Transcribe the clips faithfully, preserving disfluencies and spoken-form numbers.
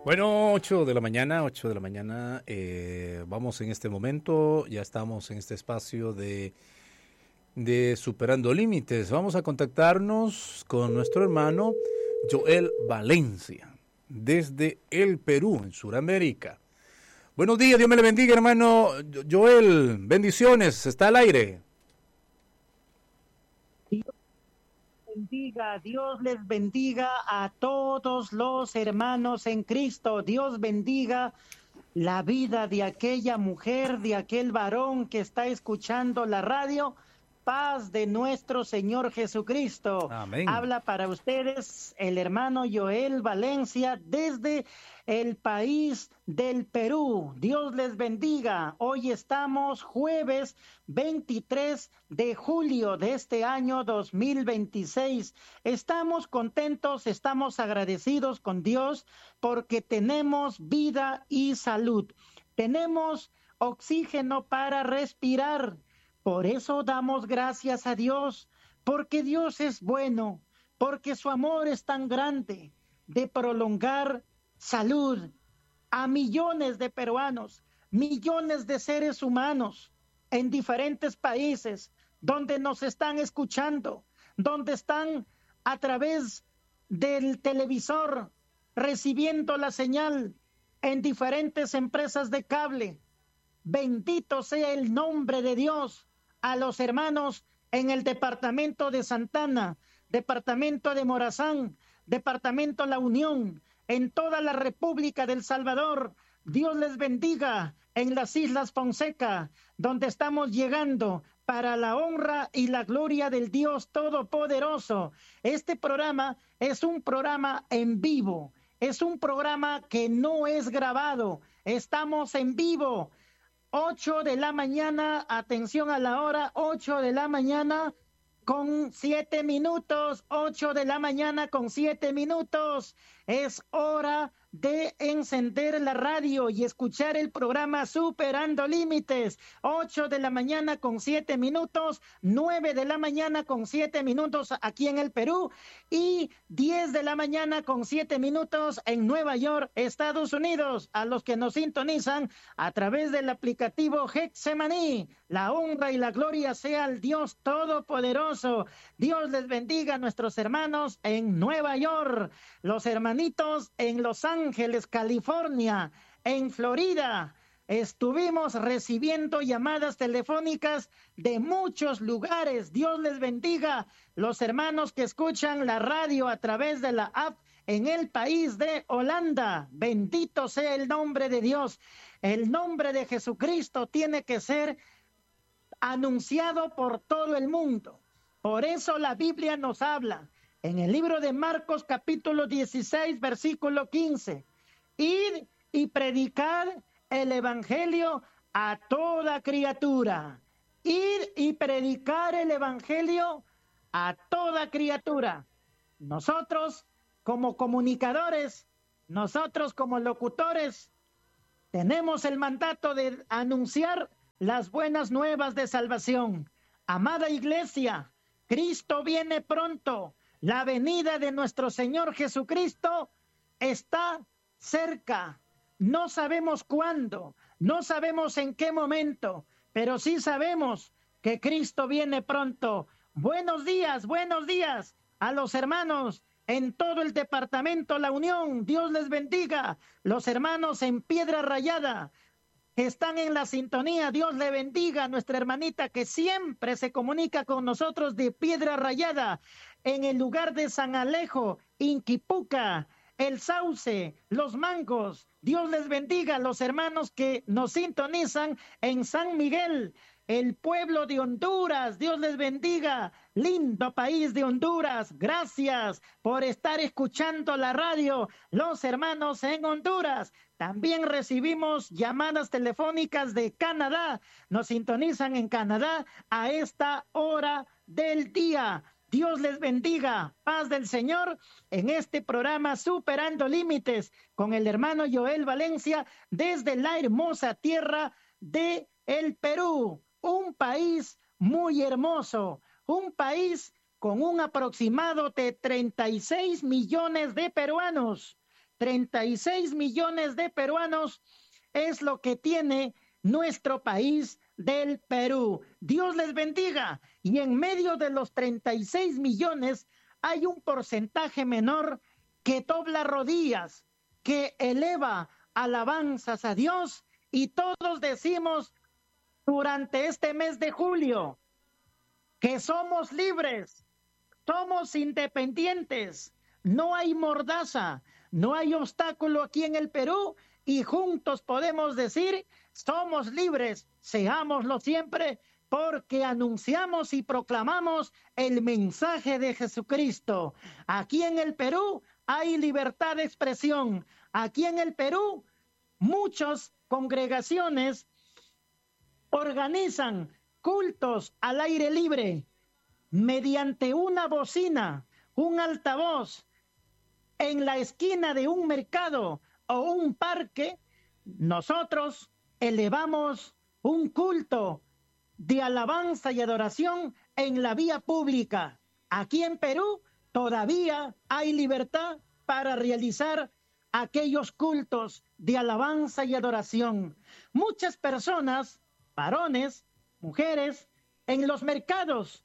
Bueno, ocho de la mañana, ocho de la mañana, eh, vamos en este momento, ya estamos en este espacio de, de Superando Límites. Vamos a contactarnos con nuestro hermano Joel Valencia, desde el Perú, en Sudamérica. Buenos días, Dios me le bendiga, hermano Joel, bendiciones, está al aire. Bendiga, Dios les bendiga a todos los hermanos en Cristo. Dios bendiga la vida de aquella mujer, de aquel varón que está escuchando la radio. Paz de nuestro Señor Jesucristo. Amén. Habla para ustedes el hermano Joel Valencia desde el país del Perú. Dios les bendiga. Hoy estamos jueves veintitrés de julio de este año dos mil veintiséis. Estamos contentos, estamos agradecidos con Dios porque tenemos vida y salud. Tenemos oxígeno para respirar. Por eso damos gracias a Dios, porque Dios es bueno, porque su amor es tan grande de prolongar salud a millones de peruanos, millones de seres humanos en diferentes países donde nos están escuchando, donde están a través del televisor recibiendo la señal en diferentes empresas de cable. Bendito sea el nombre de Dios. A los hermanos en el departamento de Santana, departamento de Morazán, departamento La Unión, en toda la República del Salvador. Dios les bendiga en las Islas Fonseca, donde estamos llegando para la honra y la gloria del Dios Todopoderoso. Este programa es un programa en vivo, es un programa que no es grabado, estamos en vivo. ocho de la mañana, atención a la hora, ocho de la mañana con siete minutos, ocho de la mañana con siete minutos. Es hora de encender la radio y escuchar el programa Superando Límites. ocho de la mañana con siete minutos, nueve de la mañana con siete minutos aquí en el Perú y diez de la mañana con siete minutos en Nueva York, Estados Unidos. A los que nos sintonizan a través del aplicativo Hexemaní, la honra y la gloria sea al Dios Todopoderoso. Dios les bendiga a nuestros hermanos en Nueva York, los hermanitos en Los Ángeles, California, en Florida. Estuvimos recibiendo llamadas telefónicas de muchos lugares. Dios les bendiga. Los hermanos que escuchan la radio a través de la app en el país de Holanda. Bendito sea el nombre de Dios. El nombre de Jesucristo tiene que ser anunciado por todo el mundo. Por eso la Biblia nos habla en el libro de Marcos capítulo dieciséis versículo quince. Id y predicad el evangelio a toda criatura. Ir y predicar el evangelio a toda criatura. Nosotros como comunicadores, nosotros como locutores, tenemos el mandato de anunciar las buenas nuevas de salvación. Amada iglesia, Cristo viene pronto. La venida de nuestro Señor Jesucristo está cerca. No sabemos cuándo, no sabemos en qué momento, pero sí sabemos que Cristo viene pronto. Buenos días, buenos días a los hermanos en todo el departamento La Unión. Dios les bendiga. Los hermanos en Piedra Rayada que están en la sintonía, Dios le bendiga a nuestra hermanita que siempre se comunica con nosotros de Piedra Rayada, en el lugar de San Alejo, Inquipuca, El Sauce, Los Mangos. Dios les bendiga a los hermanos que nos sintonizan en San Miguel, el pueblo de Honduras. Dios les bendiga, lindo país de Honduras. Gracias por estar escuchando la radio, los hermanos en Honduras. También recibimos llamadas telefónicas de Canadá. Nos sintonizan en Canadá a esta hora del día. Dios les bendiga. Paz del Señor en este programa Superando Límites con el hermano Joel Valencia desde la hermosa tierra de el Perú. Un país muy hermoso, un país con un aproximado de treinta y seis millones de peruanos. treinta y seis millones de peruanos es lo que tiene nuestro país del Perú. Dios les bendiga. Y en medio de los treinta y seis millones hay un porcentaje menor que dobla rodillas, que eleva alabanzas a Dios, y todos decimos durante este mes de julio que somos libres, somos independientes, no hay mordaza, no hay obstáculo aquí en el Perú, y juntos podemos decir, somos libres, seámoslo siempre, porque anunciamos y proclamamos el mensaje de Jesucristo. Aquí en el Perú hay libertad de expresión. Aquí en el Perú muchas congregaciones organizan cultos al aire libre mediante una bocina, un altavoz, en la esquina de un mercado o un parque. Nosotros elevamos un culto de alabanza y adoración en la vía pública. Aquí en Perú todavía hay libertad para realizar aquellos cultos de alabanza y adoración. Muchas personas, varones, mujeres, en los mercados,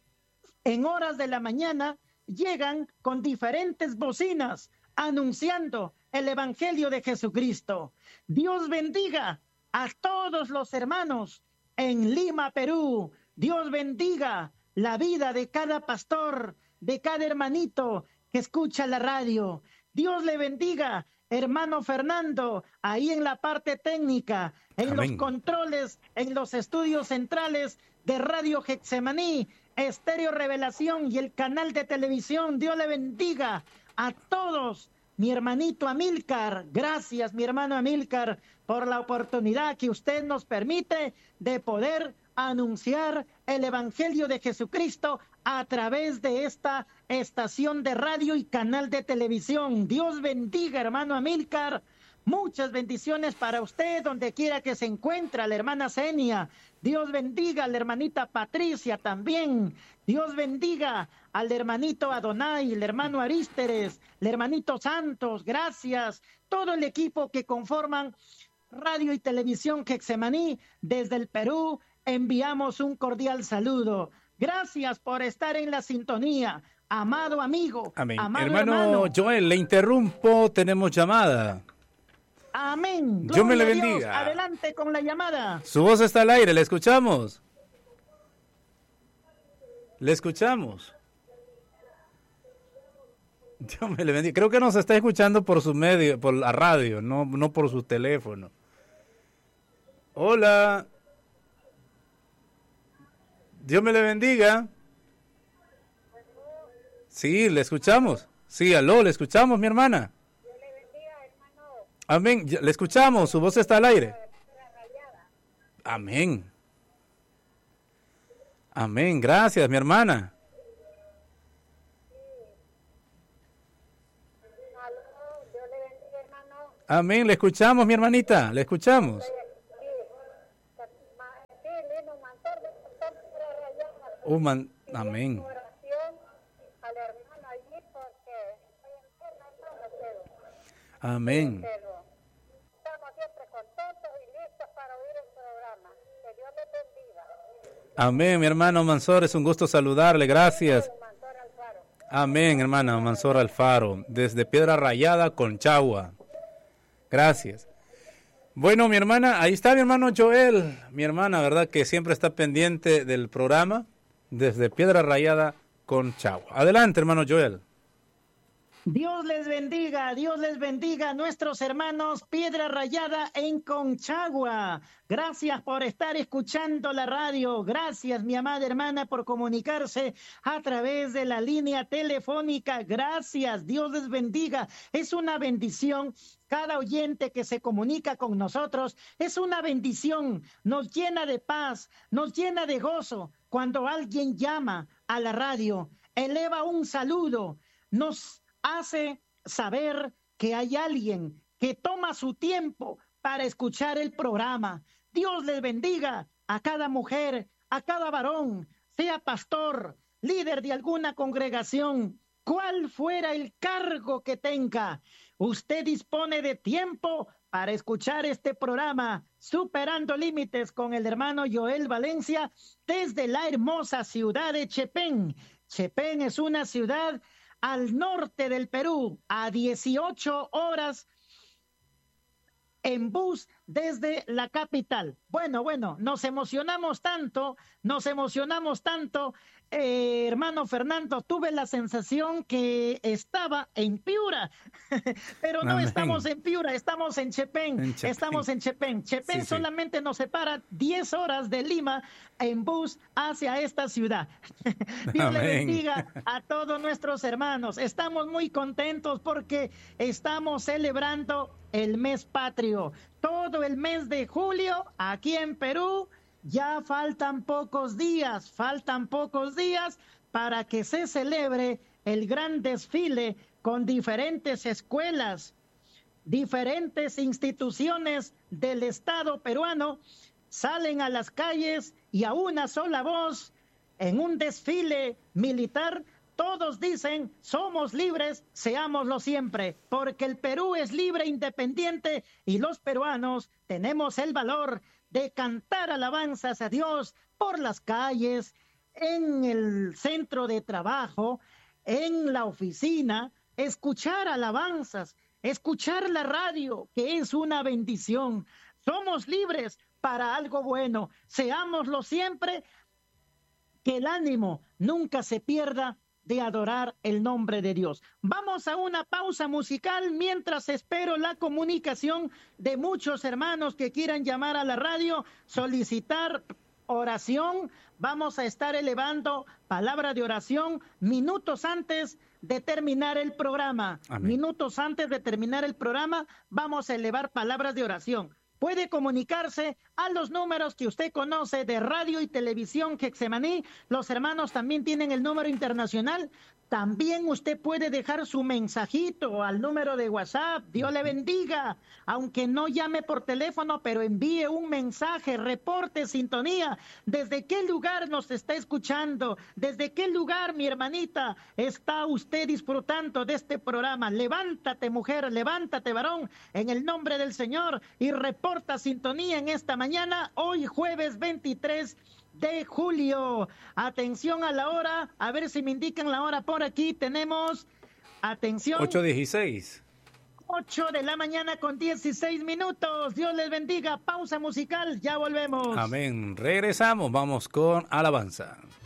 en horas de la mañana, llegan con diferentes bocinas anunciando el Evangelio de Jesucristo. Dios bendiga a todos los hermanos en Lima, Perú. Dios bendiga la vida de cada pastor, de cada hermanito que escucha la radio. Dios le bendiga, hermano Fernando, ahí en la parte técnica, en Amén. Los controles, en los estudios centrales de Radio Getsemaní, Estéreo Revelación y el canal de televisión. Dios le bendiga a todos. Mi hermanito Amílcar, gracias mi hermano Amílcar por la oportunidad que usted nos permite de poder anunciar el Evangelio de Jesucristo a través de esta estación de radio y canal de televisión. Dios bendiga, hermano Amílcar. Muchas bendiciones para usted, donde quiera que se encuentre, la hermana Zenia. Dios bendiga a la hermanita Patricia también. Dios bendiga al hermanito Adonai, el hermano Arísteres, el hermanito Santos. Gracias. Todo el equipo que conforman Radio y Televisión Getsemaní desde el Perú, enviamos un cordial saludo. Gracias por estar en la sintonía, amado amigo. Amén. Amado hermano, hermano Joel, le interrumpo, tenemos llamada. Amén. Dios me le Gloria a Dios. bendiga. Adelante con la llamada. Su voz está al aire, le escuchamos. Le escuchamos. Dios me le bendiga. Creo que nos está escuchando por su medio, por la radio, no, no por su teléfono. Hola. Dios me le bendiga. Sí, le escuchamos. Sí, aló, le escuchamos, mi hermana. Dios le bendiga, hermano. Amén, ya- le escuchamos, su voz está al aire. Amén. Amén, gracias, mi hermana. Aló, Dios le bendiga, hermano. Amén, le escuchamos, mi hermanita, le escuchamos. Sí, ma- sí, Lino Mantor de Pastor Pura Rayada. Un man- Pidiendo Amén. oración al hermano allí porque estoy enferma, hermano, pero, Amén. pero estamos siempre contentos y listos para oír el programa. Que Dios les bendiga. Amén, mi hermano Mansor, es un gusto saludarle, gracias. Mantor Alfaro. Amén, hermana Mansor Alfaro, desde Piedra Rayada, Conchagua. Gracias. Bueno, mi hermana, ahí está mi hermano Joel, mi hermana, ¿verdad? Que siempre está pendiente del programa, desde Piedra Rayada, Conchagua. Adelante, hermano Joel. Dios les bendiga, Dios les bendiga a nuestros hermanos Piedra Rayada en Conchagua. Gracias por estar escuchando la radio. Gracias, mi amada hermana, por comunicarse a través de la línea telefónica. Gracias, Dios les bendiga. Es una bendición. Cada oyente que se comunica con nosotros es una bendición. Nos llena de paz, nos llena de gozo cuando alguien llama a la radio, eleva un saludo, nos hace saber que hay alguien que toma su tiempo para escuchar el programa. Dios les bendiga a cada mujer, a cada varón, sea pastor, líder de alguna congregación, cual fuera el cargo que tenga. Usted dispone de tiempo para escuchar este programa, Superando Límites, con el hermano Joel Valencia, desde la hermosa ciudad de Chepén. Chepén es una ciudad al norte del Perú, a dieciocho horas en bus desde la capital. Bueno, bueno, nos emocionamos tanto, nos emocionamos tanto, eh, hermano Fernando, tuve la sensación que estaba en Piura, pero no Amén. Estamos en Piura, estamos en Chepén, En Chepén. estamos en Chepén. Chepén Sí, sí. solamente nos separa diez horas de Lima en bus hacia esta ciudad. Dios Amén. le bendiga a todos nuestros hermanos. Estamos muy contentos porque estamos celebrando el mes patrio. Todo el mes de julio aquí en Perú, ya faltan pocos días, faltan pocos días para que se celebre el gran desfile con diferentes escuelas, diferentes instituciones del Estado peruano, salen a las calles y a una sola voz, en un desfile militar, todos dicen, somos libres, seámoslo siempre, porque el Perú es libre, independiente, y los peruanos tenemos el valor de cantar alabanzas a Dios por las calles, en el centro de trabajo, en la oficina, escuchar alabanzas, escuchar la radio, que es una bendición. Somos libres para algo bueno, seámoslo siempre, que el ánimo nunca se pierda de adorar el nombre de Dios. Vamos a una pausa musical mientras espero la comunicación de muchos hermanos que quieran llamar a la radio, solicitar oración. Vamos a estar elevando palabra de oración minutos antes de terminar el programa. Amén. Minutos antes de terminar el programa, vamos a elevar palabras de oración. Puede comunicarse a los números que usted conoce de radio y televisión Getsemaní. Los hermanos también tienen el número internacional. También usted puede dejar su mensajito al número de WhatsApp. Dios le bendiga. Aunque no llame por teléfono, pero envíe un mensaje, reporte sintonía. ¿Desde qué lugar nos está escuchando? ¿Desde qué lugar, mi hermanita, está usted disfrutando de este programa? Levántate, mujer, levántate, varón, en el nombre del Señor, y reporta sintonía en esta mañana, hoy jueves veintitrés de julio. Atención a la hora, a ver si me indican la hora por aquí. Tenemos, atención, ocho dieciséis. ocho de la mañana con dieciséis minutos. Dios les bendiga. Pausa musical, ya volvemos. Amén. Regresamos, vamos con alabanza.